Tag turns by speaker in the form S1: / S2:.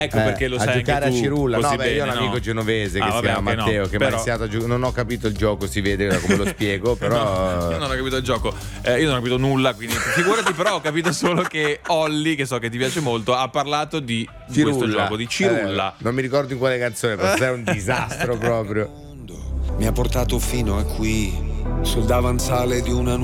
S1: Ecco perché lo
S2: a
S1: sai
S2: giocare
S1: anche
S2: a
S1: tu
S2: Cirulla.
S1: così
S2: No, beh, io ho un
S1: bene,
S2: amico
S1: no?
S2: genovese che si
S1: vabbè,
S2: chiama
S1: ok, no.
S2: Matteo, che mi ha
S1: Però-
S2: iniziato non ho capito il gioco, si vede da come lo spiego, però
S1: Io non ho capito il gioco, io non ho capito nulla, quindi figurati, però ho capito solo che Olli, che so che ti piace molto, ha parlato di questo gioco, di Cirulla.
S2: Non mi ricordo in quale canzone, però è un disastro proprio.
S3: Mi ha portato fino a qui, sul davanzale di una